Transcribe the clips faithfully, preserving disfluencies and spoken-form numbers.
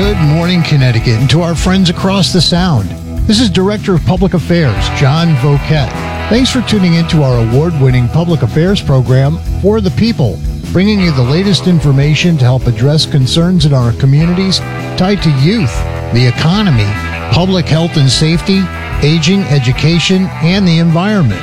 Good morning, Connecticut, and to our friends across the Sound. This is Director of Public Affairs, John Voket. Thanks for tuning into our award-winning public affairs program, For the People, bringing you the latest information to help address concerns in our communities tied to youth, the economy, public health and safety, aging, education, and the environment.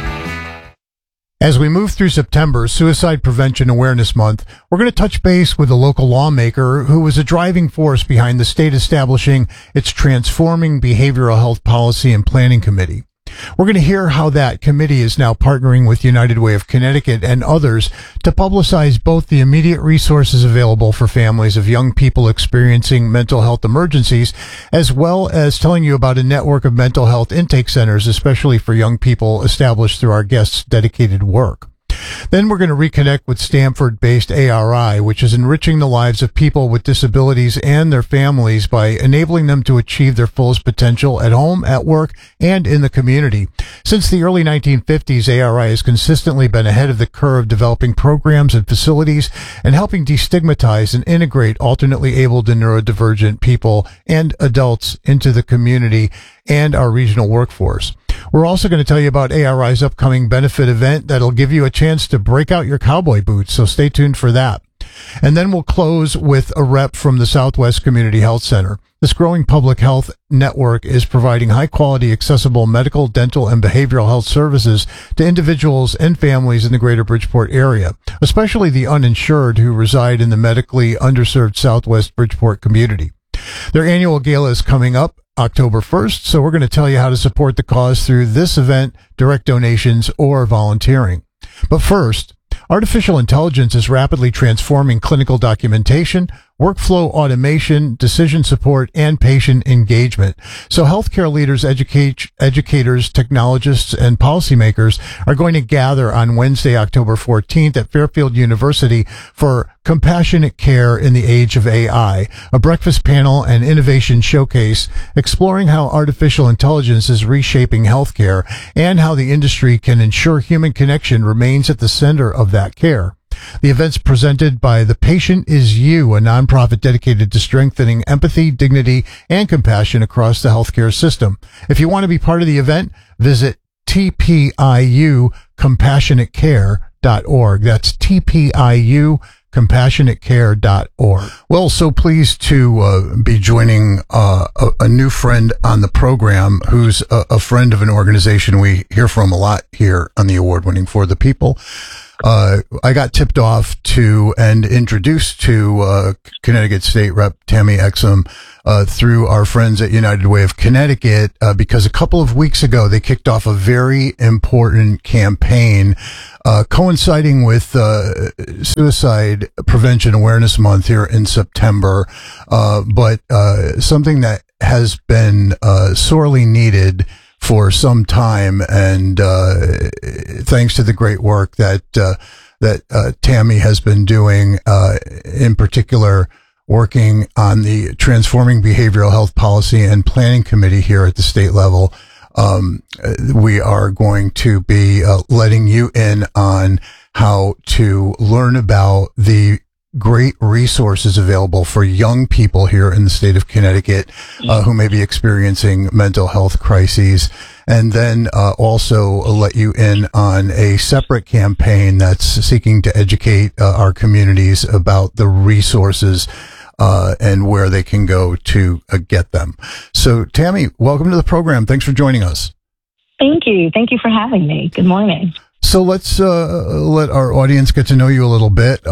As we move through September, Suicide Prevention Awareness Month, we're going to touch base with a local lawmaker who was a driving force behind the state establishing its Transforming Behavioral Health Policy and Planning Committee. We're going to hear how that committee is now partnering with United Way of Connecticut and others to publicize both the immediate resources available for families of young people experiencing mental health emergencies, as well as telling you about a network of mental health intake centers, especially for young people, established through our guests' dedicated work. Then we're going to reconnect with Stamford-based A R I, which is enriching the lives of people with disabilities and their families by enabling them to achieve their fullest potential at home, at work, and in the community. Since the early nineteen fifties, A R I has consistently been ahead of the curve, developing programs and facilities and helping destigmatize and integrate alternately abled and neurodivergent people and adults into the community and our regional workforce. We're also going to tell you about A R I's upcoming benefit event that'll give you a chance to break out your cowboy boots, so stay tuned for that. And then we'll close with a rep from the Southwest Community Health Center. This growing public health network is providing high-quality, accessible medical, dental, and behavioral health services to individuals and families in the greater Bridgeport area, especially the uninsured who reside in the medically underserved Southwest Bridgeport community. Their annual gala is coming up October first, so we're going to tell you how to support the cause through this event, direct donations, or volunteering. But first, artificial intelligence is rapidly transforming clinical documentation, workflow automation, decision support, and patient engagement. So healthcare leaders, educate, educators, technologists, and policymakers are going to gather on Wednesday, October fourteenth at Fairfield University for Compassionate Care in the Age of A I, a breakfast panel and innovation showcase exploring how artificial intelligence is reshaping healthcare and how the industry can ensure human connection remains at the center of that care. The event's presented by The Patient Is You, a nonprofit dedicated to strengthening empathy, dignity, and compassion across the healthcare system. If you want to be part of the event, visit T P I U compassionate care dot org. That's T P I U compassionate care dot org. Well, so pleased to uh, be joining uh, a, a new friend on the program who's a, a friend of an organization we hear from a lot here on the award-winning For the People. Uh, I got tipped off to and introduced to uh, Connecticut State Rep Tammy Exum uh, through our friends at United Way of Connecticut uh, because a couple of weeks ago they kicked off a very important campaign uh, coinciding with uh, Suicide Prevention Awareness Month here in September, uh, but uh, something that has been uh, sorely needed for some time, and uh, thanks to the great work that uh, that uh, Tammy has been doing, uh, in particular, working on the Transforming Behavioral Health Policy and Planning Committee here at the state level, um, we are going to be uh, letting you in on how to learn about the great resources available for young people here in the state of Connecticut uh, who may be experiencing mental health crises, and then uh, also let you in on a separate campaign that's seeking to educate uh, our communities about the resources uh, and where they can go to uh, get them. So, Tammy, welcome to the program. Thanks for joining us. Thank you. Thank you for having me. Good morning. So let's uh, let our audience get to know you a little bit.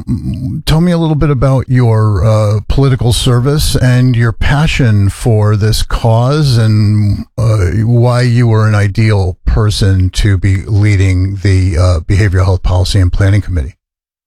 Um, tell me a little bit about your uh, political service and your passion for this cause, and uh, why you were an ideal person to be leading the uh, Behavioral Health Policy and Planning Committee.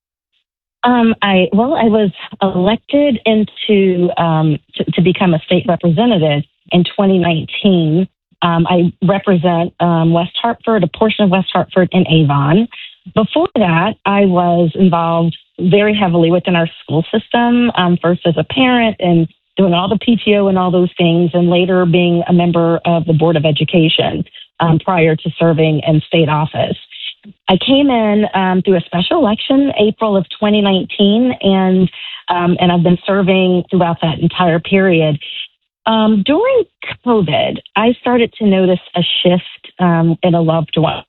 Um, I well, I was elected into um, to, to become a state representative in twenty nineteen. Um, I represent um, West Hartford, a portion of West Hartford, and Avon. Before that, I was involved very heavily within our school system, um, first as a parent and doing all the P T O and all those things, and later being a member of the Board of Education um, prior to serving in state office. I came in um, through a special election, April of twenty nineteen, and um, and I've been serving throughout that entire period. Um, during COVID, I started to notice a shift um, in a loved one,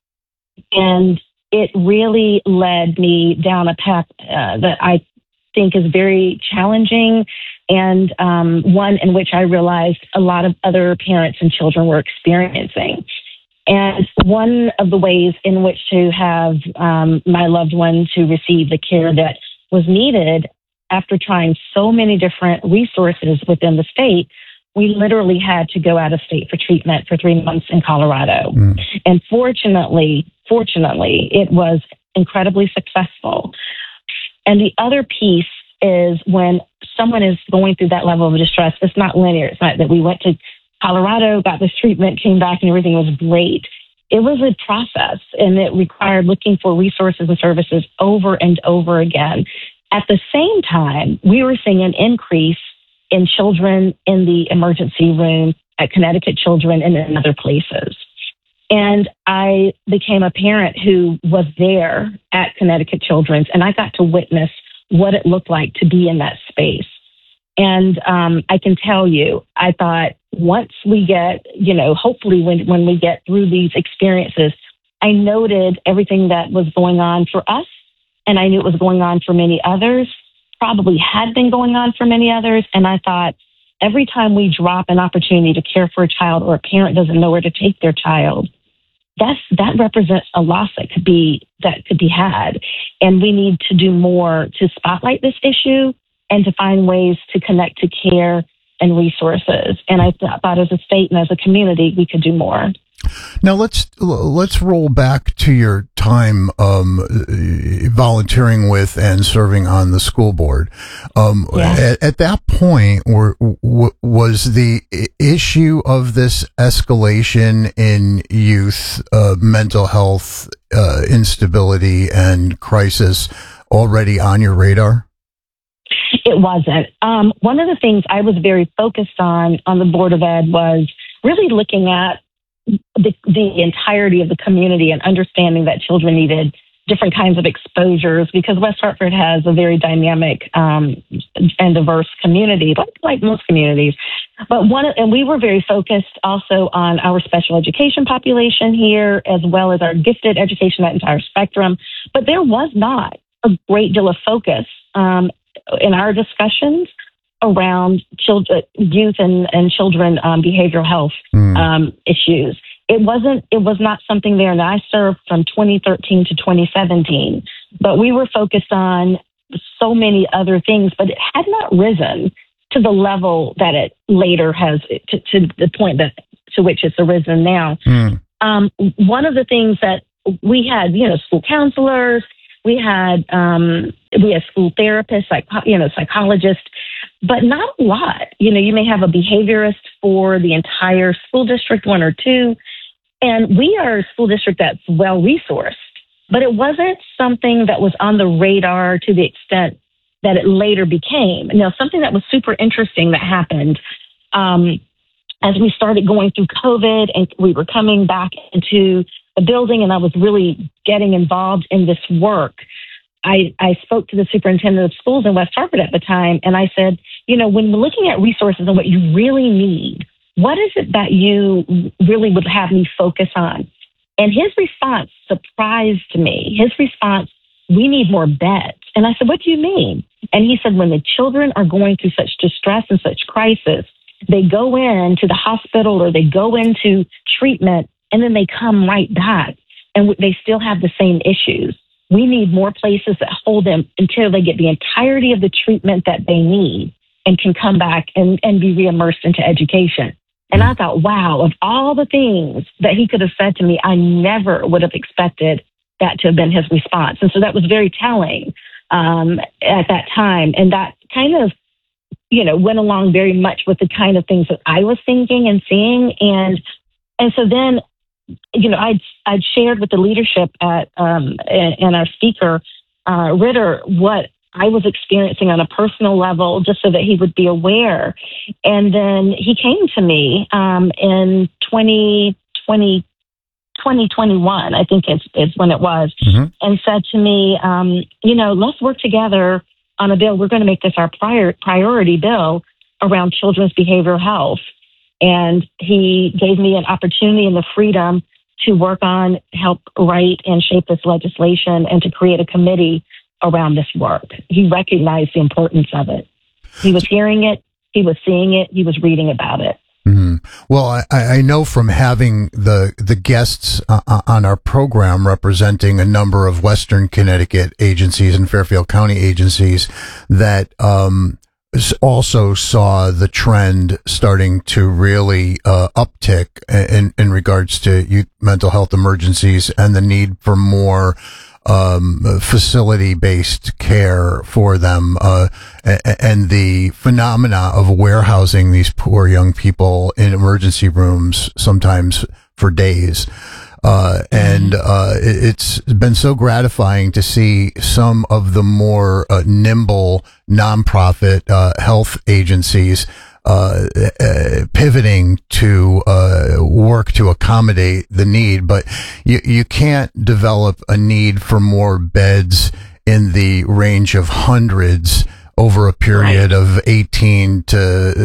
and it really led me down a path uh, that I think is very challenging, and um, one in which I realized a lot of other parents and children were experiencing. And one of the ways in which to have um, my loved one to receive the care that was needed, after trying so many different resources within the state, we literally had to go out of state for treatment for three months in Colorado. Mm. And fortunately, fortunately, it was incredibly successful. And the other piece is when someone is going through that level of distress, it's not linear. It's not that we went to Colorado, got this treatment, came back, and everything was great. It was a process, and it required looking for resources and services over and over again. At the same time, we were seeing an increase in children in the emergency room at Connecticut Children and in other places. And I became a parent who was there at Connecticut Children's, and I got to witness what it looked like to be in that space. And um, I can tell you, I thought once we get, you know, hopefully when, when we get through these experiences, I noted everything that was going on for us, and I knew it was going on for many others, probably had been going on for many others. And I thought every time we drop an opportunity to care for a child, or a parent doesn't know where to take their child, that's, that represents a loss that could be, that could be had. And we need to do more to spotlight this issue and to find ways to connect to care and resources. And I thought as a state and as a community, we could do more. Now let's let's roll back to your time um, volunteering with and serving on the school board. Um, yeah. at, at that point, were, w- was the issue of this escalation in youth uh, mental health uh, instability and crisis already on your radar? It wasn't. Um, one of the things I was very focused on on the Board of Ed was really looking at the, the entirety of the community and understanding that children needed different kinds of exposures, because West Hartford has a very dynamic um, and diverse community, like, like most communities. But one, and we were very focused also on our special education population here, as well as our gifted education, that entire spectrum. But there was not a great deal of focus um, in our discussions around children, youth and, and children um, behavioral health mm. um, issues. It wasn't, it was not something there. And I served from twenty thirteen to twenty seventeen, but we were focused on so many other things, but it had not risen to the level that it later has, to, to the point that to which it's arisen now. Mm. Um, one of the things that we had, you know, school counselors, we had, um, we had school therapists, like, you know, psychologists, but not a lot. You know, you may have a behaviorist for the entire school district, one or two. And we are a school district that's well resourced, but it wasn't something that was on the radar to the extent that it later became. Now, something that was super interesting that happened um, as we started going through COVID and we were coming back into the building, and I was really getting involved in this work. I, I spoke to the superintendent of schools in West Hartford at the time, and I said, you know, when we're looking at resources and what you really need, what is it that you really would have me focus on? And his response surprised me. His response, we need more beds. And I said, what do you mean? And he said, when the children are going through such distress and such crisis, they go into the hospital or they go into treatment, and then they come right back and they still have the same issues. We need more places that hold them until they get the entirety of the treatment that they need and can come back and, and be reimmersed into education. And I thought, wow, of all the things that he could have said to me, I never would have expected that to have been his response. And so that was very telling um, at that time. And that kind of, you know, went along very much with the kind of things that I was thinking and seeing. And and so then, you know, I'd, I'd shared with the leadership at um, and, and our speaker, uh, Ritter, what I was experiencing on a personal level, just so that he would be aware. And then he came to me um, in twenty twenty-two twenty twenty-one, I think it's, it's when it was, mm-hmm. and said to me, um, you know, let's work together on a bill. We're going to make this our prior, priority bill around children's behavioral health. And he gave me an opportunity and the freedom to work on, help write and shape this legislation and to create a committee around this work. He recognized the importance of it. He was hearing it, he was seeing it, he was reading about it. Mm-hmm. Well, I, I know from having the the guests uh, on our program representing a number of Western Connecticut agencies and Fairfield County agencies that um, also saw the trend starting to really uh, uptick in, in regards to youth mental health emergencies and the need for more Um, facility-based care for them, uh, and the phenomena of warehousing these poor young people in emergency rooms, sometimes for days. Uh, and, uh, it's been so gratifying to see some of the more uh, nimble nonprofit, uh, health agencies Uh, uh, pivoting to uh, work to accommodate the need, but you you can't develop a need for more beds in the range of hundreds over a period right. of eighteen to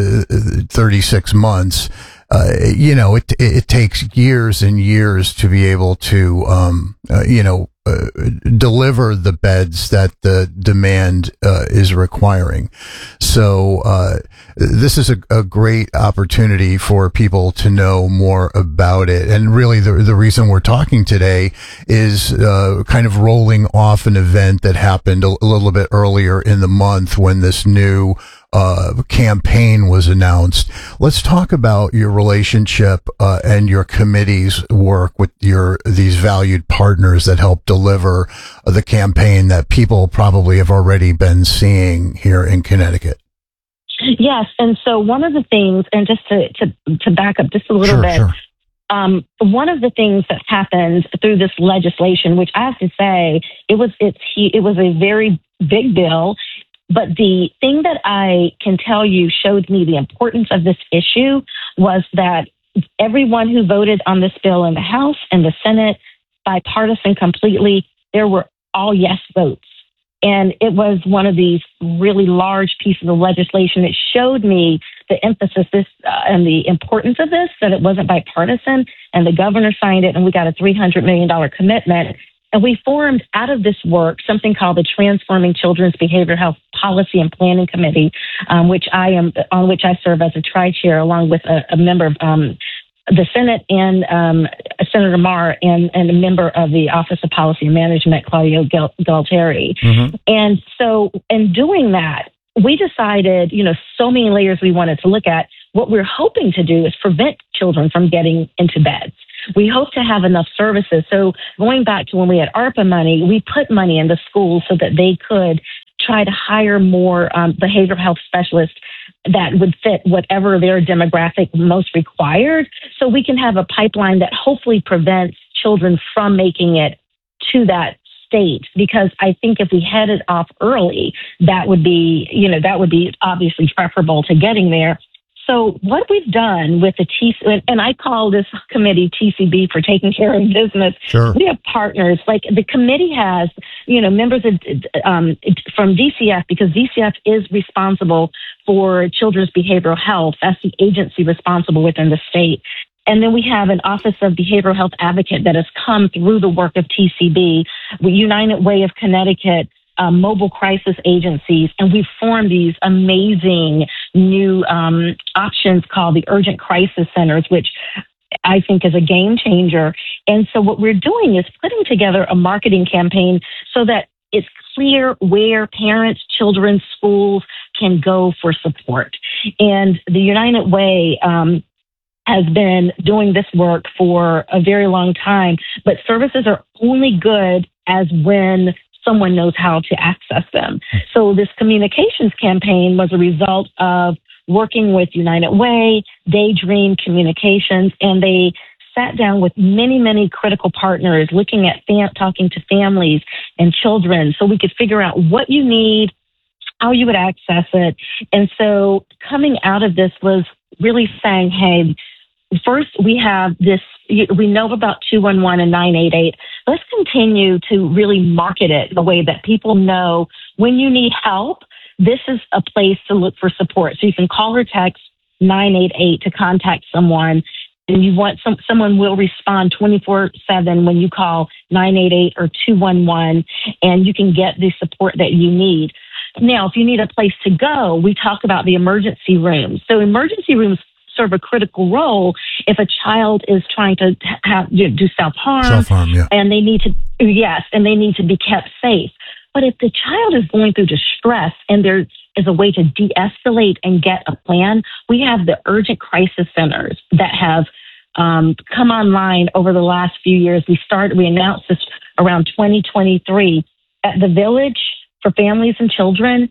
thirty-six months. Uh, you know, it it takes years and years to be able to, um, uh, you know, uh, deliver the beds that the demand uh, is requiring. So uh, this is a, a great opportunity for people to know more about it. And really, the the reason we're talking today is uh, kind of rolling off an event that happened a, a little bit earlier in the month when this new Uh, campaign was announced. Let's talk about your relationship uh, and your committee's work with your these valued partners that help deliver uh, the campaign that people probably have already been seeing here in Connecticut. Yes, and so one of the things, and just to to, to back up just a little sure, bit, sure. Um, one of the things that happened through this legislation, which I have to say, it was it's it was a very big bill. But the thing that I can tell you showed me the importance of this issue was that everyone who voted on this bill in the House and the Senate, bipartisan completely, there were all yes votes. And it was one of these really large pieces of legislation. It showed me the emphasis this uh, and the importance of this, that it wasn't bipartisan, and the governor signed it, and we got a three hundred million dollars commitment. And we formed out of this work something called the Transforming Children's Behavioral Health Policy and Planning Committee, um, which I am on which I serve as a tri-chair along with a, a member of um, the Senate and um, Senator Marr and, and a member of the Office of Policy and Management, Claudio Galtieri. Mm-hmm. And so in doing that, we decided, you know, so many layers we wanted to look at. What we're hoping to do is prevent children from getting into beds. We hope to have enough services. So going back to when we had ARPA money, we put money into schools so that they could try to hire more um, behavioral health specialists that would fit whatever their demographic most required. So we can have a pipeline that hopefully prevents children from making it to that state. Because I think if we head it off early, that would be, you know, that would be obviously preferable to getting there. So what we've done with the T C, and I call this committee T C B for taking care of business. Sure. We have partners. Like the committee has, you know, members of, um, from D C F, because D C F is responsible for children's behavioral health. That's the agency responsible within the state. And then we have an Office of Behavioral Health Advocate that has come through the work of T C B, United Way of Connecticut, Um, mobile crisis agencies, and we've formed these amazing new um, options called the Urgent Crisis Centers, which I think is a game changer. And so what we're doing is putting together a marketing campaign so that it's clear where parents, children, schools can go for support. And the United Way um, has been doing this work for a very long time, but services are only good as when someone knows how to access them. So this communications campaign was a result of working with United Way, Daydream Communications, and they sat down with many, many critical partners, looking at fam- talking to families and children so we could figure out what you need, how you would access it. And so coming out of this was really saying, hey, first, we have this, we know about two one one and nine eight eight. Let's continue to really market it the way that people know when you need help, this is a place to look for support. So you can call or text nine eight eight to contact someone, and you want some, someone will respond twenty-four seven when you call nine eight eight or two one one, and you can get the support that you need. Now, if you need a place to go, we talk about the emergency rooms. So emergency rooms serve a critical role if a child is trying to have, you know, do self-harm. Self-harm, yeah. And they need to, yes, and they need to be kept safe. But if the child is going through distress and there is a way to de-escalate and get a plan, we have the urgent crisis centers that have um, come online over the last few years. We started, we announced this around twenty twenty-three at the Village for families and children.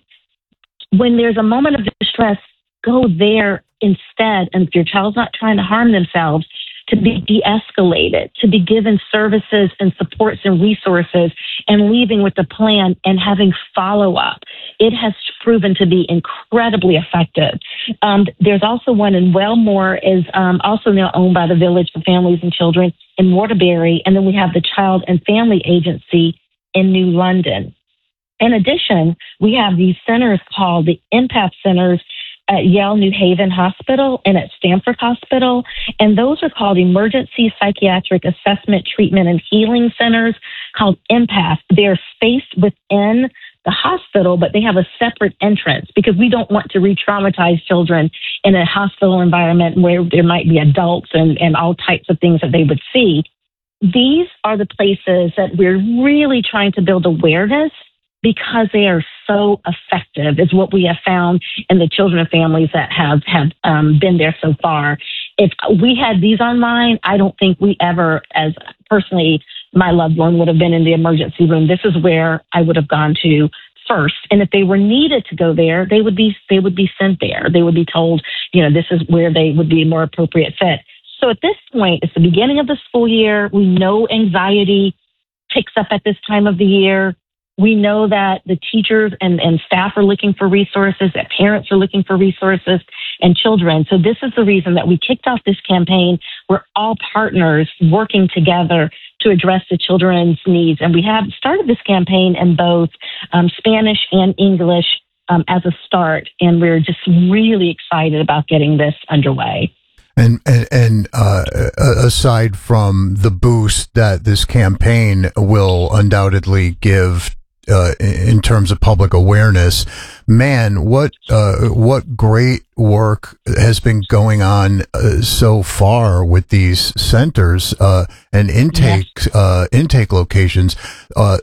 When there's a moment of distress, go there instead. And if your child's not trying to harm themselves, to be de-escalated, to be given services and supports and resources, and leaving with a plan and having follow-up. It has proven to be incredibly effective. Um, there's also one in Wellmore, is um, also now owned by the Village for Families and Children in Waterbury, and then we have the Child and Family Agency in New London. In addition, we have these centers called the Empath Centers at Yale New Haven Hospital and at Stanford Hospital. And those are called Emergency Psychiatric Assessment, Treatment, and Healing Centers called Empath. They're spaced within the hospital, but they have a separate entrance because we don't want to re-traumatize children in a hospital environment where there might be adults and, and all types of things that they would see. These are the places that we're really trying to build awareness because they are so effective, is what we have found in the children and families that have, have um, been there so far. If we had these online, I don't think we ever, as personally, my loved one would have been in the emergency room. This is where I would have gone to first. And if they were needed to go there, they would be they would be sent there. They would be told, you know, this is where they would be a more appropriate fit. So at this point, it's the beginning of the school year. We know anxiety picks up at this time of the year. We know that the teachers and, and staff are looking for resources, that parents are looking for resources, and children. So this is the reason that we kicked off this campaign. We're all partners working together to address the children's needs. And we have started this campaign in both um, Spanish and English um, as a start. And we're just really excited about getting this underway. And and, and uh, aside from the boost that this campaign will undoubtedly give uh, in terms of public awareness, man, what uh, what great work has been going on uh, so far with these centers uh, and intake yeah. uh, intake locations. Uh,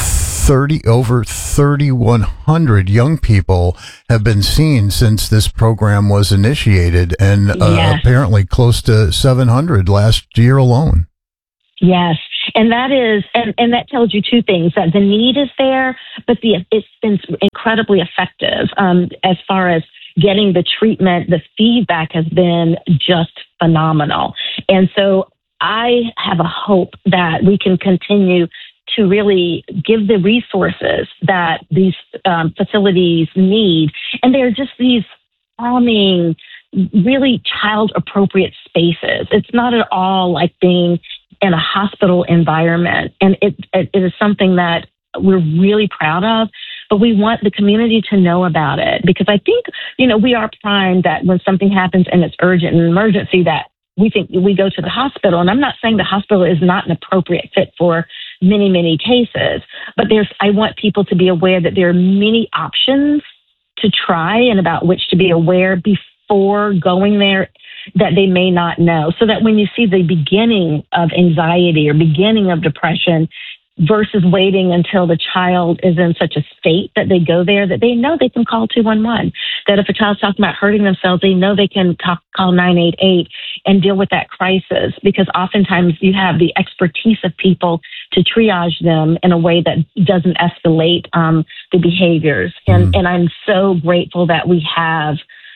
thirty over thirty-one hundred young people have been seen since this program was initiated, and uh, yes. apparently close to seven hundred last year alone. Yes. And that is, and, and that tells you two things, that the need is there, but the, it's been incredibly effective um, as far as getting the treatment. The feedback has been just phenomenal. And so I have a hope that we can continue to really give the resources that these um, facilities need. And they're just these calming, really child-appropriate spaces. It's not at all like being in a hospital environment. And it, it, it is something that we're really proud of, but we want the community to know about it because I think, you know, we are primed that when something happens and it's urgent and emergency that we think we go to the hospital. And I'm not saying the hospital is not an appropriate fit for many, many cases, but there's, I want people to be aware that there are many options to try and about which to be aware before going there that they may not know. So that when you see the beginning of anxiety or beginning of depression versus waiting until the child is in such a state that they go there, that they know they can call two one one. That if a child's talking about hurting themselves, they know they can talk, call nine eight eight and deal with that crisis, because oftentimes you have the expertise of people to triage them in a way that doesn't escalate um, the behaviors. And, mm. and I'm so grateful that we have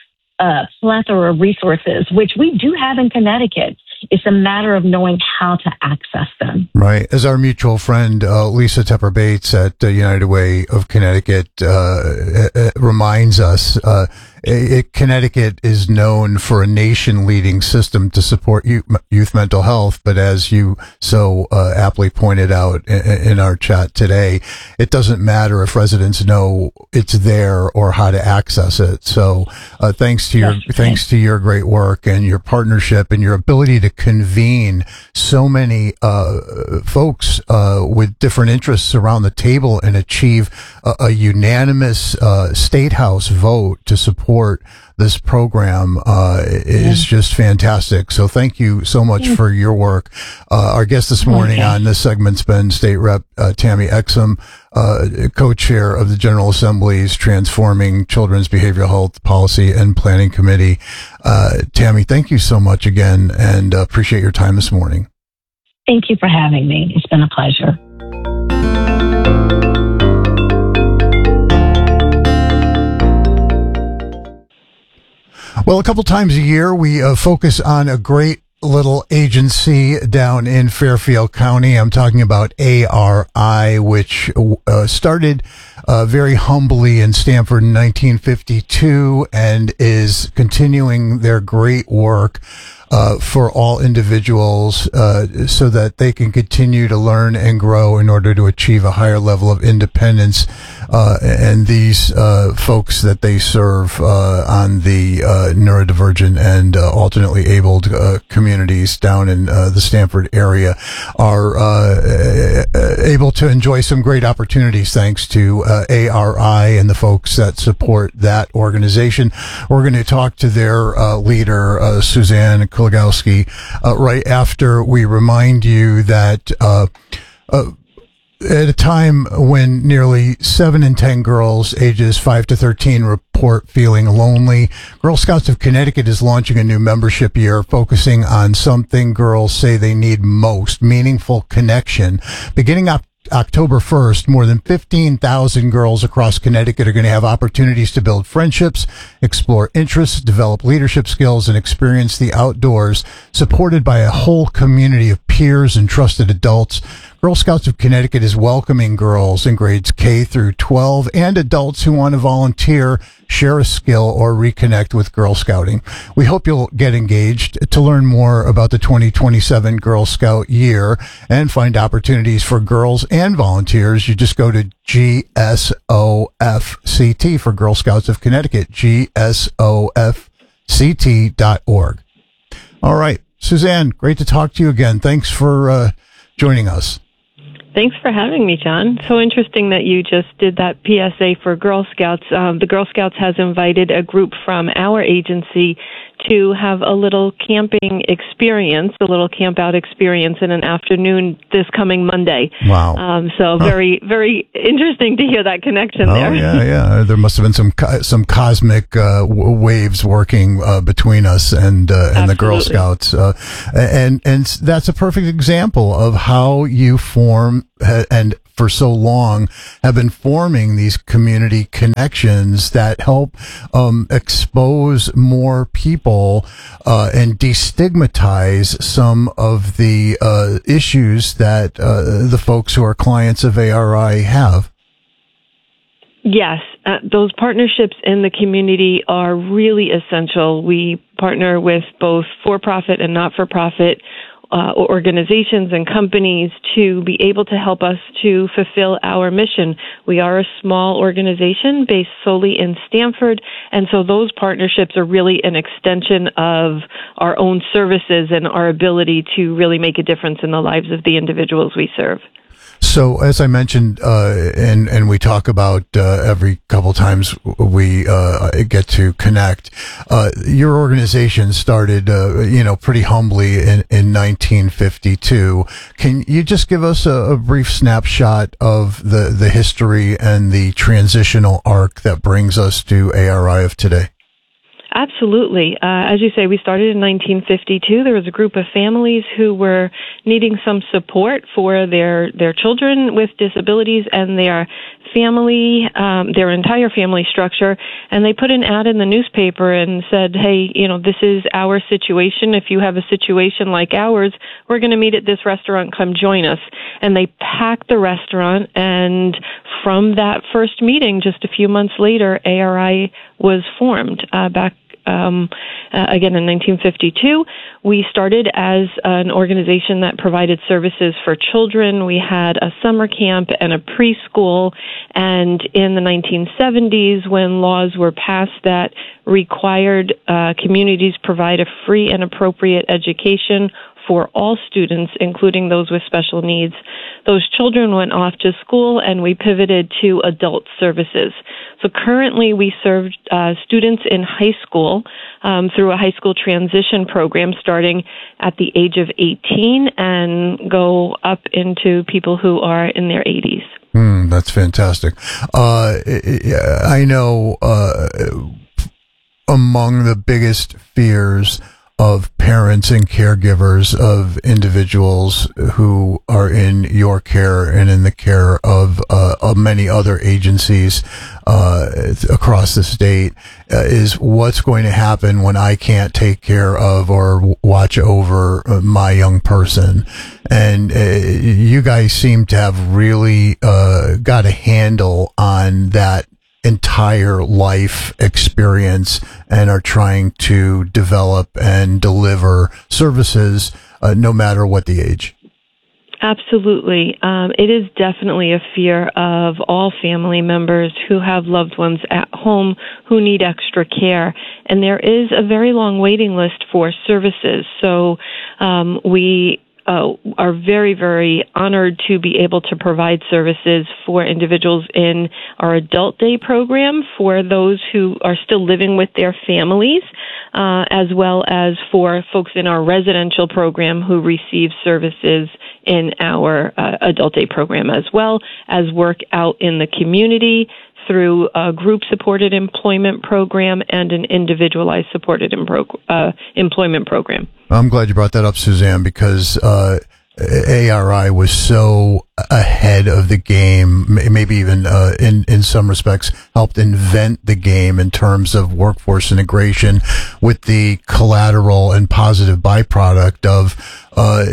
a plethora of resources, which we do have in Connecticut. It's a matter of knowing how to access them. Right. As our mutual friend, uh, Lisa Tepper Bates at uh, United Way of Connecticut uh, uh, reminds us, uh, it, Connecticut is known for a nation-leading system to support youth, youth mental health, but as you so uh, aptly pointed out in, in our chat today, it doesn't matter if residents know it's there or how to access it. So, uh, thanks to your Yes. thanks to your great work and your partnership and your ability to convene so many uh, folks uh, with different interests around the table and achieve a, a unanimous uh, state house vote to support this program uh, is yeah. just fantastic. So thank you so much yeah. for your work. Uh, our guest this morning okay. on this segment's been State Rep uh, Tammy Exum, uh, co-chair of the General Assembly's Transforming Children's Behavioral Health Policy and Planning Committee. Uh, Tammy, thank you so much again, and uh, appreciate your time this morning. Thank you for having me. It's been a pleasure. Well, a couple times a year, we uh, focus on a great little agency down in Fairfield County. I'm talking about A R I, which uh, started uh, very humbly in Stamford in nineteen fifty-two and is continuing their great work Uh, for all individuals uh, so that they can continue to learn and grow in order to achieve a higher level of independence. Uh, and these uh, folks that they serve uh, on the uh, neurodivergent and uh, alternately abled uh, communities down in uh, the Stamford area are uh, able to enjoy some great opportunities thanks to uh, A R I and the folks that support that organization. We're going to talk to their uh, leader, uh, Suzanne Kuligowski, uh, right after we remind you that uh, uh, at a time when nearly seven in ten girls ages five to thirteen report feeling lonely, Girl Scouts of Connecticut is launching a new membership year focusing on something girls say they need most, meaningful connection. Beginning up October first, more than fifteen thousand girls across Connecticut are going to have opportunities to build friendships, explore interests, develop leadership skills, and experience the outdoors, supported by a whole community of peers and trusted adults. Girl Scouts of Connecticut is welcoming girls in grades K through twelve and adults who want to volunteer, share a skill, or reconnect with Girl Scouting. We hope you'll get engaged. To learn more about the twenty twenty-seven Girl Scout year and find opportunities for girls and volunteers, you just go to G S O F C T for Girl Scouts of Connecticut, G S O F C T dot org. All right, Suzanne, great to talk to you again. Thanks for uh, joining us. Thanks for having me, John. So interesting that you just did that P S A for Girl Scouts. Um, the Girl Scouts has invited a group from our agency to have a little camping experience, a little camp out experience in an afternoon this coming Monday. Wow. Um, so huh. very, very interesting to hear that connection oh, there. yeah, yeah. There must have been some co- some cosmic uh, w- waves working uh, between us and uh, and the Girl Scouts. Uh, and, and that's a perfect example of how you form and for so long have been forming these community connections that help um, expose more people uh, and destigmatize some of the uh, issues that uh, the folks who are clients of A R I have. Yes, uh, those partnerships in the community are really essential. We partner with both for-profit and not-for-profit Uh, organizations and companies to be able to help us to fulfill our mission. We are a small organization based solely in Stamford, and so those partnerships are really an extension of our own services and our ability to really make a difference in the lives of the individuals we serve. So, as I mentioned, uh, and and we talk about uh, every couple times we uh, get to connect. Uh, your organization started, uh, you know, pretty humbly in, in nineteen fifty-two. Can you just give us a, a brief snapshot of the the history and the transitional arc that brings us to A R I of today? Absolutely. Absolutely. Uh, as you say, we started in nineteen fifty-two. There was a group of families who were needing some support for their, their children with disabilities and their family, um, their entire family structure. And they put an ad in the newspaper and said, hey, you know, this is our situation. If you have a situation like ours, we're going to meet at this restaurant. Come join us. And they packed the restaurant. And from that first meeting, just a few months later, A R I was formed uh, back Um, uh, again, in nineteen fifty-two. We started as an organization that provided services for children. We had a summer camp and a preschool. And in the nineteen seventies, when laws were passed that required uh, communities provide a free and appropriate education for all students, including those with special needs, those children went off to school and we pivoted to adult services. So currently we serve uh, students in high school um, through a high school transition program starting at the age of eighteen and go up into people who are in their eighties. Mm, that's fantastic. Uh, I know uh, among the biggest fears of parents and caregivers of individuals who are in your care and in the care of, uh, of many other agencies uh, across the state uh, is what's going to happen when I can't take care of or watch over my young person. And uh, you guys seem to have really uh, got a handle on that entire life experience and are trying to develop and deliver services uh, no matter what the age. Absolutely. Um, it is definitely a fear of all family members who have loved ones at home who need extra care. And there is a very long waiting list for services. So um, we Uh, are very, very honored to be able to provide services for individuals in our adult day program for those who are still living with their families, uh, as well as for folks in our residential program who receive services in our uh, adult day program, as well as work out in the community through a group-supported employment program and an individualized supported impro- uh, employment program. I'm glad you brought that up, Suzanne, because uh, A R I was so ahead of the game, maybe even uh, in, in some respects helped invent the game in terms of workforce integration with the collateral and positive byproduct of uh,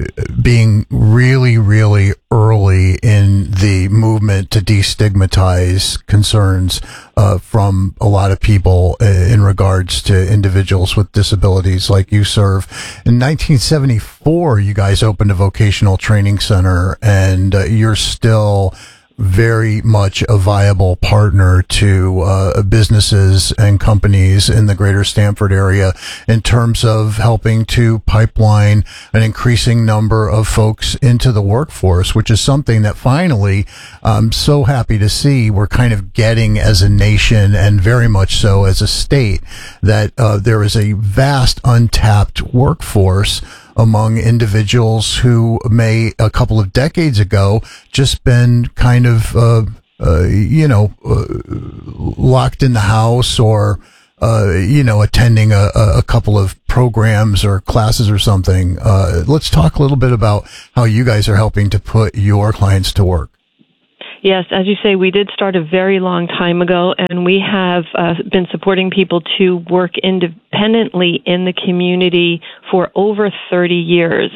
being really, really early in the movement to destigmatize concerns uh, from a lot of people in regards to individuals with disabilities like you serve. In nineteen seventy-four, you guys opened a vocational training center, and uh, you're still very much a viable partner to uh, businesses and companies in the greater Stamford area in terms of helping to pipeline an increasing number of folks into the workforce, which is something that finally I'm so happy to see we're kind of getting as a nation and very much so as a state, that uh, there is a vast untapped workforce among individuals who may a couple of decades ago just been kind of, uh, uh, you know, uh, locked in the house or, uh, you know, attending a, a couple of programs or classes or something. Uh, let's talk a little bit about how you guys are helping to put your clients to work. Yes, as you say, we did start a very long time ago, and we have uh, been supporting people to work independently in the community for over thirty years.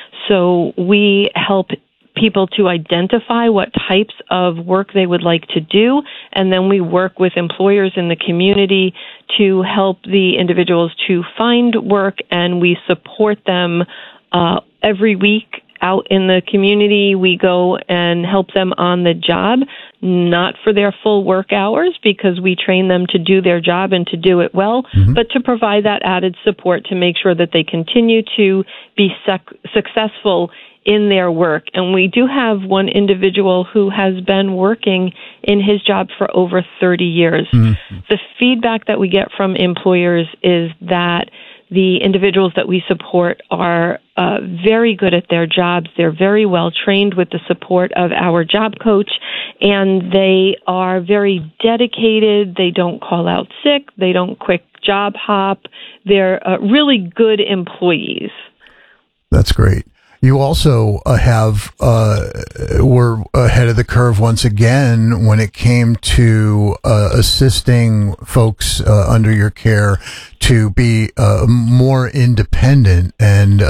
So we help people to identify what types of work they would like to do, and then we work with employers in the community to help the individuals to find work, and we support them uh, every week. Out in the community, we go and help them on the job, not for their full work hours because we train them to do their job and to do it well, mm-hmm. but to provide that added support to make sure that they continue to be sec- successful in their work. And we do have one individual who has been working in his job for over thirty years. Mm-hmm. The feedback that we get from employers is that the individuals that we support are uh, very good at their jobs. They're very well trained with the support of our job coach, and they are very dedicated. They don't call out sick. They don't quick job hop. They're uh, really good employees. That's great. You also uh, have, uh, were ahead of the curve once again when it came to uh, assisting folks uh, under your care to be uh, more independent. And uh,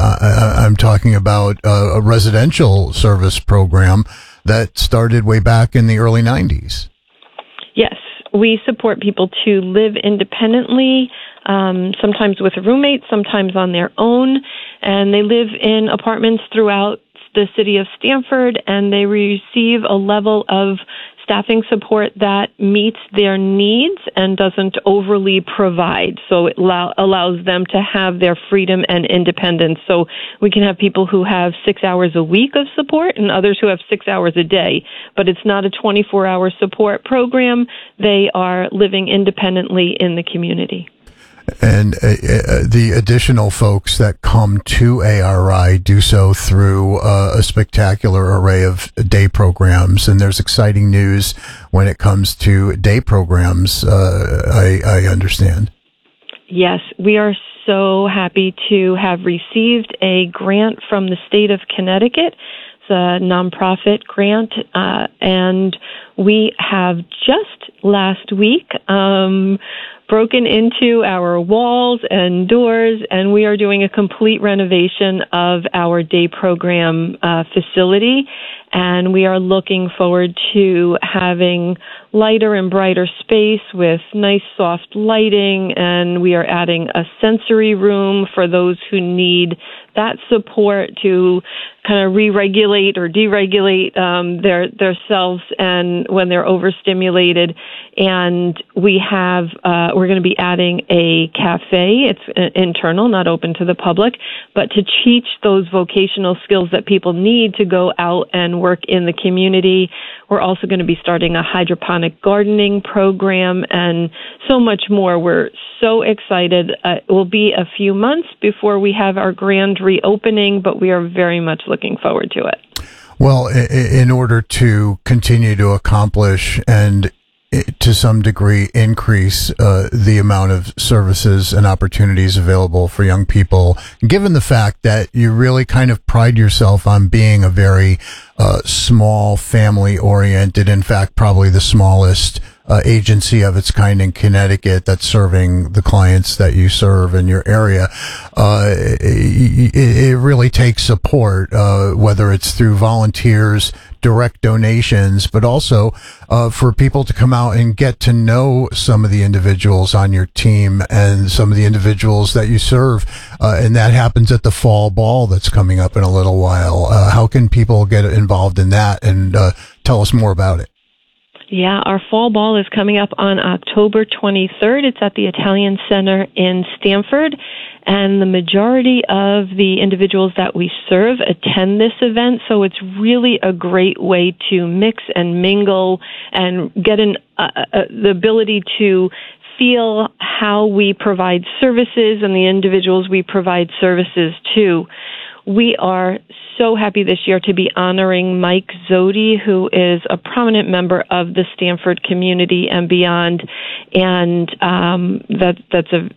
I, I'm talking about uh, a residential service program that started way back in the early nineties. Yes, we support people to live independently, um, sometimes with a roommate, sometimes on their own. And they live in apartments throughout the city of Stamford, and they receive a level of staffing support that meets their needs and doesn't overly provide. So it allow, allows them to have their freedom and independence. So we can have people who have six hours a week of support and others who have six hours a day. But it's not a twenty-four hour support program. They are living independently in the community. And uh, uh, the additional folks that come to A R I do so through uh, a spectacular array of day programs. And there's exciting news when it comes to day programs, uh, I, I understand. Yes, we are so happy to have received a grant from the state of Connecticut. It's a nonprofit grant, uh, and we have just last week um, broken into our walls and doors, and we are doing a complete renovation of our day program uh, facility. And we are looking forward to having lighter and brighter space with nice soft lighting, and we are adding a sensory room for those who need that support to kind of re-regulate or deregulate um, their their selves and when they're overstimulated. And we have uh, we're going to be adding a cafe. It's uh, internal, not open to the public, but to teach those vocational skills that people need to go out and work in the community. We're also going to be starting a hydroponic gardening program and so much more. We're so excited. Uh, it will be a few months before we have our grand reopening, but we are very much looking forward to it. Well, in order to continue to accomplish and to some degree increase uh, the amount of services and opportunities available for young people, given the fact that you really kind of pride yourself on being a very uh, small, family-oriented, in fact, probably the smallest uh, agency of its kind in Connecticut that's serving the clients that you serve in your area. Uh, it, it really takes support, uh, whether it's through volunteers, direct donations, but also uh, for people to come out and get to know some of the individuals on your team and some of the individuals that you serve. Uh, and that happens at the fall ball that's coming up in a little while. Uh, how can people get involved in that, and uh, tell us more about it? Yeah, our fall ball is coming up on October twenty-third. It's at the Italian Center in Stamford. And the majority of the individuals that we serve attend this event, so it's really a great way to mix and mingle and get an, uh, uh, the ability to feel how we provide services and the individuals we provide services to. We are so happy this year to be honoring Mike Zodi, who is a prominent member of the Stamford community and beyond, and um, that that's a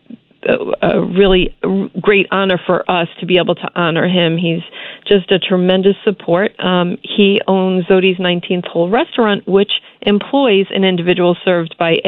a really great honor for us to be able to honor him. He's just a tremendous support. Um, he owns Zodi's nineteenth Hole restaurant, which employs an individual served by